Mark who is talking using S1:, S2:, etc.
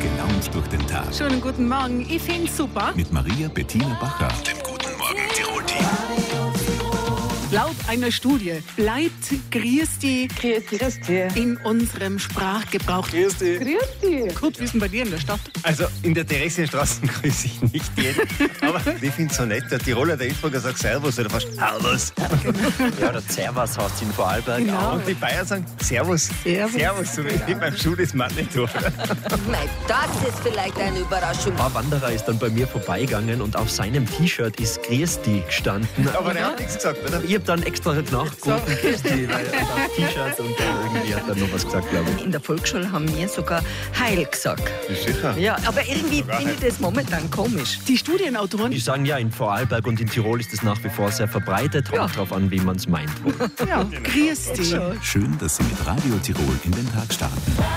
S1: gelaunt durch den Tag.
S2: Schönen guten Morgen, ich finde es super.
S1: Mit Maria Bettina Bacher und dem Guten Morgen Tirol-Team.
S2: Laut einer Studie bleibt Grüß dich in unserem Sprachgebrauch.
S3: Grüß dich.
S2: Kurt, wie ist denn bei dir in der Stadt?
S3: Also in der Theresienstraße grüße ich nicht jeden, aber ich finde es so nett. Der Tiroler, der Innsbrucker sagt Servus oder fast Servus.
S4: Ja, der Servus heißt in Vorarlberg
S2: Genau.
S4: auch.
S3: Und die Bayern sagen Servus.
S2: Servus.
S3: So wie beim Schuh des Manitou.
S5: Nein, das ist vielleicht eine Überraschung.
S4: Ein Wanderer ist dann bei mir vorbeigegangen und auf seinem T-Shirt ist Grüß dich gestanden.
S3: Aber der hat nichts gesagt, oder?
S4: Ich habe dann extra nachgeguckt, Grüß dich, weil auf T-Shirt und irgendwie hat er noch was gesagt, glaube ich.
S6: In der Volksschule haben wir sogar Heil gesagt.
S3: Sicher.
S6: Ja, aber irgendwie finde ich das momentan komisch.
S2: Die Studienautoren,
S4: Die sagen ja, in Vorarlberg und in Tirol ist es nach wie vor sehr verbreitet. Kommt drauf an, wie man es meint.
S2: ja, Grüß dich.
S1: Schön, dass Sie mit Radio Tirol in den Tag starten.